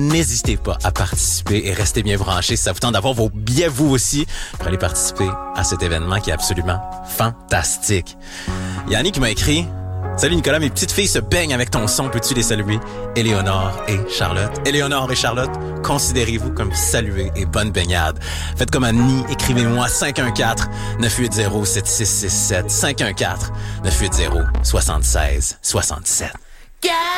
n'hésitez pas à participer et restez bien branchés si ça vous tente d'avoir vos billets vous aussi pour aller participer à cet événement qui est absolument fantastique. Yannick qui m'a écrit: Salut Nicolas, mes petites filles se baignent avec ton son, peux-tu les saluer? Éléonore et Charlotte. Éléonore et Charlotte, considérez-vous comme saluées et bonne baignade. Faites comme Annie, écrivez-moi 514-980-7667. 514-980-7667.